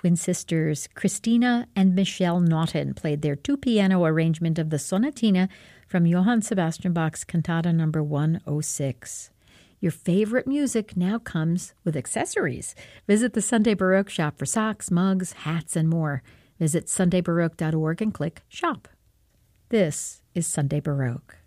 Twin sisters Christina and Michelle Naughton played their two-piano arrangement of the Sonatina from Johann Sebastian Bach's Cantata No. 106. Your favorite music now comes with accessories. Visit the Sunday Baroque shop for socks, mugs, hats, and more. Visit sundaybaroque.org and click Shop. This is Sunday Baroque.